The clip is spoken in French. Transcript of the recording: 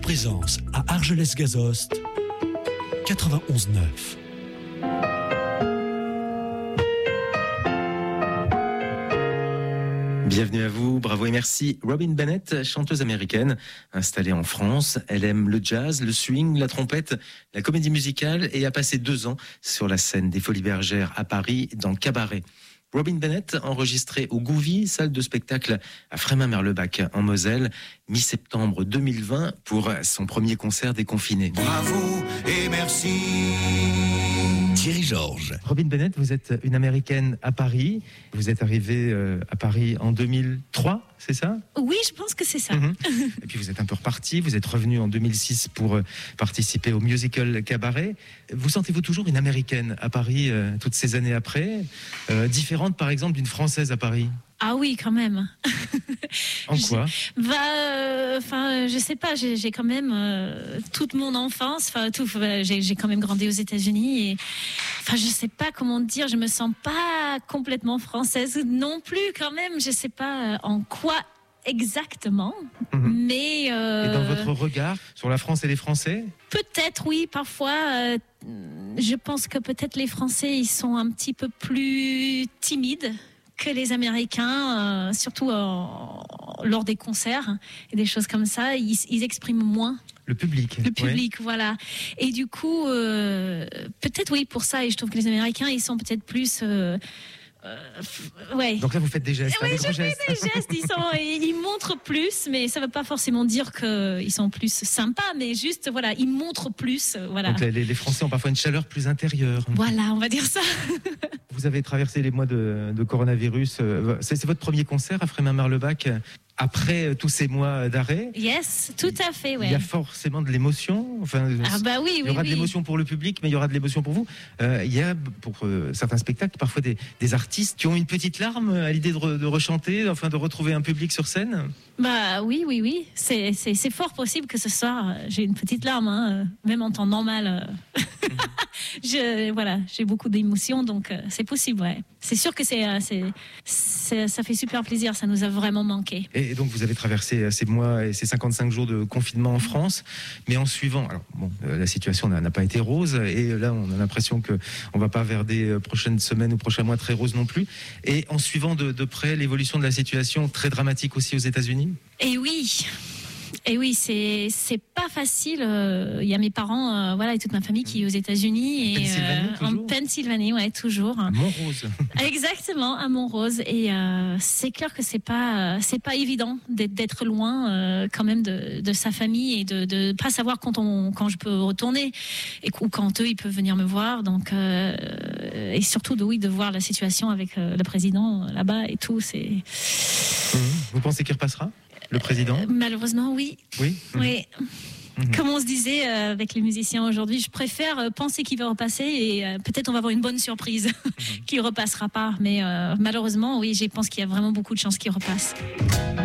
présence à Argelès-Gazost, 91.9. Bienvenue à vous, bravo et merci. Robin Bennett, chanteuse américaine, installée en France. Elle aime le jazz, le swing, la trompette, la comédie musicale et a passé 2 ans sur la scène des Folies Bergères à Paris dans Cabaret. Robin Bennett, enregistrée au Gouvy, salle de spectacle à Frémin-Merlebach en Moselle, mi-septembre 2020 pour son premier concert déconfiné. Bravo et merci. Thierry Georges. Robin Bennett, vous êtes une Américaine à Paris. Vous êtes arrivée à Paris en 2003, c'est ça ? Oui, je pense que c'est ça. Et puis vous êtes un peu repartie. Vous êtes revenue en 2006 pour participer au musical Cabaret. Vous sentez-vous toujours une Américaine à Paris toutes ces années après, différente par exemple d'une Française à Paris ? Ah oui, quand même. En quoi ? Je sais pas. J'ai quand même toute mon enfance. J'ai quand même grandi aux États-Unis et je sais pas comment dire. Je me sens pas complètement française non plus. Quand même, je sais pas en quoi exactement. Mais et dans votre regard sur la France et les Français ? Peut-être oui. Parfois, je pense que peut-être les Français ils sont un petit peu plus timides que les Américains, surtout lors des concerts et des choses comme ça, ils expriment moins. Le public, voilà. Et du coup, peut-être oui pour ça. Et je trouve que les Américains, ils sont peut-être plus. Donc là, vous faites des gestes. Oui, je fais des gestes. Ils montrent plus, mais ça ne veut pas forcément dire qu'ils sont plus sympas, mais juste, voilà, ils montrent plus. Voilà. Donc les Français ont parfois une chaleur plus intérieure. Voilà, on va dire ça. Vous avez traversé les mois de coronavirus. C'est votre premier concert à Frémin-Merlebach après tous ces mois d'arrêt. Yes, tout à fait, ouais. Il y a forcément de l'émotion. Oui, il y aura de l'émotion pour le public, mais il y aura de l'émotion pour vous. Il y a pour certains spectacles parfois des artistes qui ont une petite larme à l'idée de rechanter, de retrouver un public sur scène. Oui. C'est fort possible que ce soir j'ai une petite larme, même en temps normal. J'ai beaucoup d'émotions, donc c'est possible, ouais. C'est sûr que ça fait super plaisir, ça nous a vraiment manqué. Et donc vous avez traversé ces mois et ces 55 jours de confinement en France, mais en suivant, la situation n'a pas été rose, et là on a l'impression qu'on ne va pas vers des prochaines semaines ou prochains mois très roses non plus, et en suivant de près l'évolution de la situation très dramatique aussi aux États-Unis. Et oui, c'est pas facile. Il y a mes parents, et toute ma famille qui est aux États-Unis en Pennsylvanie, ouais, toujours. À Montrose. Exactement, à Montrose. Et c'est clair que c'est pas évident d'être loin quand même de sa famille et de pas savoir quand je peux retourner ou quand eux ils peuvent venir me voir. Donc et surtout de voir la situation avec le président là-bas et tout. C'est. Vous pensez qu'il repassera ? Le président ? Malheureusement, oui. Oui. Comme on se disait avec les musiciens aujourd'hui, je préfère penser qu'il va repasser et peut-être on va avoir une bonne surprise qu'il repassera pas. Mais malheureusement, oui, je pense qu'il y a vraiment beaucoup de chances qu'il repasse.